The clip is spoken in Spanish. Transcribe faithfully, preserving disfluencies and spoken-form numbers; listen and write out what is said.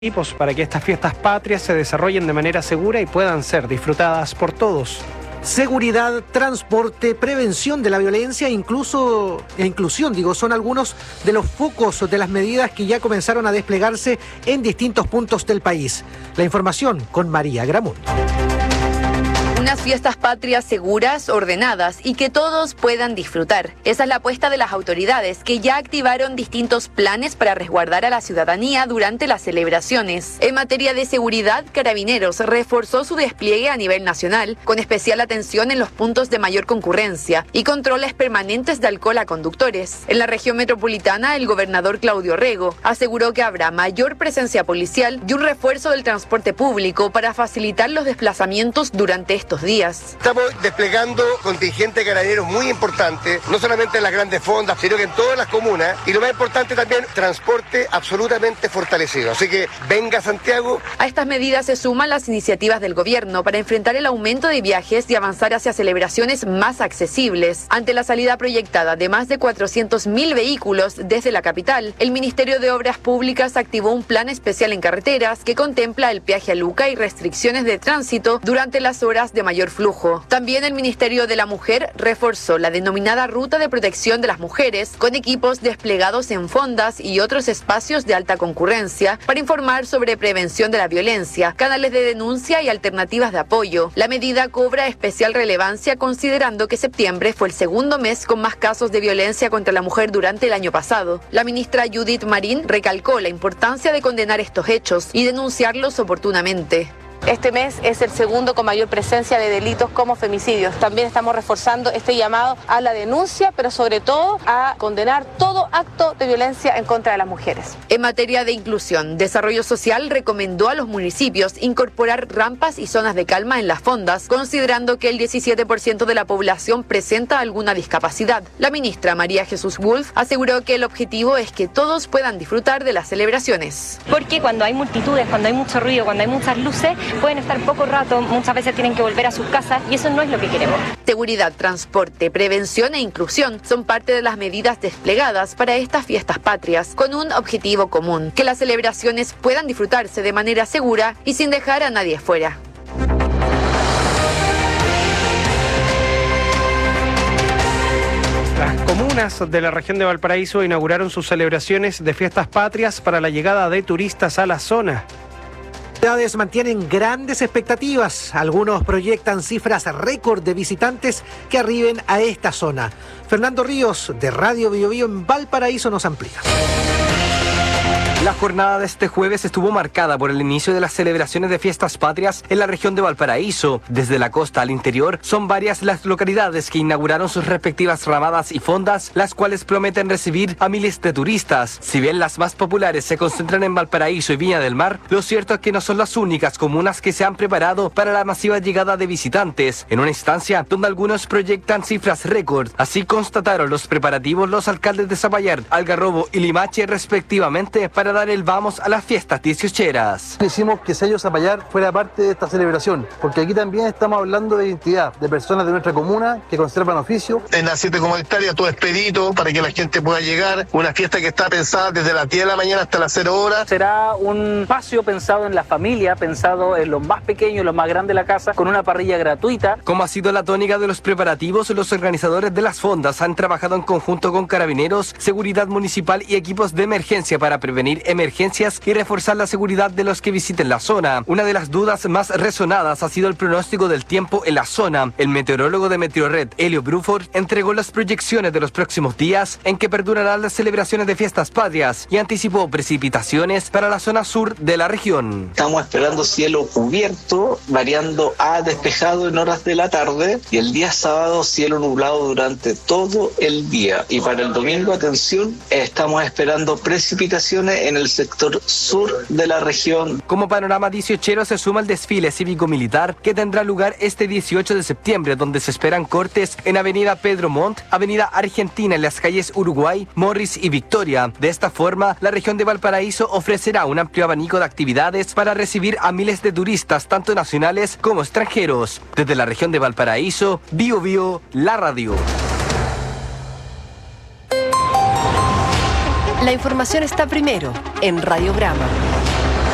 Tipos para que estas fiestas patrias se desarrollen de manera segura y puedan ser disfrutadas por todos. Seguridad, transporte, prevención de la violencia e incluso e inclusión, digo, son algunos de los focos de las medidas que ya comenzaron a desplegarse en distintos puntos del país. La información con María Gramón. Unas fiestas patrias seguras, ordenadas y que todos puedan disfrutar. Esa es la apuesta de las autoridades, que ya activaron distintos planes para resguardar a la ciudadanía durante las celebraciones. En materia de seguridad, Carabineros reforzó su despliegue a nivel nacional, con especial atención en los puntos de mayor concurrencia y controles permanentes de alcohol a conductores. En la región metropolitana, el gobernador Claudio Rego aseguró que habrá mayor presencia policial y un refuerzo del transporte público para facilitar los desplazamientos durante estos días. Estamos desplegando contingente de carabineros muy importante, no solamente en las grandes fondas, sino que en todas las comunas, y lo más importante también, transporte absolutamente fortalecido. Así que venga Santiago. A estas medidas se suman las iniciativas del gobierno para enfrentar el aumento de viajes y avanzar hacia celebraciones más accesibles. Ante la salida proyectada de más de cuatrocientos mil vehículos desde la capital, el Ministerio de Obras Públicas activó un plan especial en carreteras que contempla el peaje a Luca y restricciones de tránsito durante las horas de mayor flujo. También el Ministerio de la Mujer reforzó la denominada Ruta de Protección de las Mujeres con equipos desplegados en fondas y otros espacios de alta concurrencia para informar sobre prevención de la violencia, canales de denuncia y alternativas de apoyo. La medida cobra especial relevancia considerando que septiembre fue el segundo mes con más casos de violencia contra la mujer durante el año pasado. La ministra Judith Marín recalcó la importancia de condenar estos hechos y denunciarlos oportunamente. Este mes es el segundo con mayor presencia de delitos como femicidios. También estamos reforzando este llamado a la denuncia, pero sobre todo a condenar todo acto de violencia en contra de las mujeres. En materia de inclusión, Desarrollo Social recomendó a los municipios incorporar rampas y zonas de calma en las fondas, considerando que el diecisiete por ciento de la población presenta alguna discapacidad. La ministra María Jesús Wolf aseguró que el objetivo es que todos puedan disfrutar de las celebraciones. Porque cuando hay multitudes, cuando hay mucho ruido, cuando hay muchas luces, pueden estar poco rato, muchas veces tienen que volver a sus casas y eso no es lo que queremos. Seguridad, transporte, prevención e inclusión son parte de las medidas desplegadas para estas fiestas patrias, con un objetivo común: que las celebraciones puedan disfrutarse de manera segura y sin dejar a nadie fuera. Las comunas de la región de Valparaíso inauguraron sus celebraciones de fiestas patrias para la llegada de turistas a la zona. Las ciudades mantienen grandes expectativas. Algunos proyectan cifras récord de visitantes que arriben a esta zona. Fernando Ríos, de Radio Bio Bio en Valparaíso, nos amplía. La jornada de este jueves estuvo marcada por el inicio de las celebraciones de fiestas patrias en la región de Valparaíso. Desde la costa al interior, son varias las localidades que inauguraron sus respectivas ramadas y fondas, las cuales prometen recibir a miles de turistas. Si bien las más populares se concentran en Valparaíso y Viña del Mar, lo cierto es que no son las únicas comunas que se han preparado para la masiva llegada de visitantes, en una instancia donde algunos proyectan cifras récord. Así constataron los preparativos los alcaldes de Zapallar, Algarrobo y Limache respectivamente para dar el vamos a las fiestas dieciocheras. Hicimos que Sello Zapallar fuera parte de esta celebración, porque aquí también estamos hablando de identidad, de personas de nuestra comuna que conservan oficio. En las siete comunitarias todo expedito para que la gente pueda llegar. Una fiesta que está pensada desde las diez de la mañana hasta las cero horas. Será un espacio pensado en la familia, pensado en los más pequeños y los más grandes de la casa, con una parrilla gratuita. Como ha sido la tónica de los preparativos, los organizadores de las fondas han trabajado en conjunto con Carabineros, Seguridad Municipal y equipos de emergencia para prevenir emergencias y reforzar la seguridad de los que visiten la zona. Una de las dudas más resonadas ha sido el pronóstico del tiempo en la zona. El meteorólogo de Meteorred, Helio Bruford, entregó las proyecciones de los próximos días en que perdurarán las celebraciones de fiestas patrias y anticipó precipitaciones para la zona sur de la región. Estamos esperando cielo cubierto, variando a despejado en horas de la tarde, y el día sábado cielo nublado durante todo el día. Y para el domingo, atención, estamos esperando precipitaciones en el sector sur de la región. Como panorama dieciochero se suma el desfile cívico-militar que tendrá lugar este dieciocho de septiembre, donde se esperan cortes en Avenida Pedro Montt, Avenida Argentina, en las calles Uruguay, Morris y Victoria. De esta forma, la región de Valparaíso ofrecerá un amplio abanico de actividades para recibir a miles de turistas, tanto nacionales como extranjeros. Desde la región de Valparaíso, Bio Bio, la radio. La información está primero en Radiograma.